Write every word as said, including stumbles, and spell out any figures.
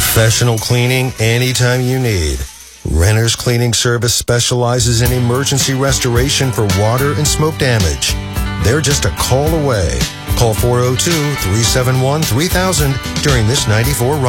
Professional cleaning anytime you need. Renner's Cleaning Service specializes in emergency restoration for water and smoke damage. They're just a call away. Call four oh two, three seven one, three thousand during this ninety-four ride.